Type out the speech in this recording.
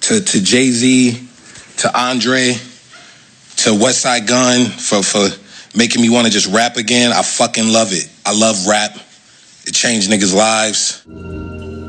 to Jay-Z, to Andre, to Westside Gun for making me want to just rap again. I fucking love it. I love rap. It changed niggas' lives.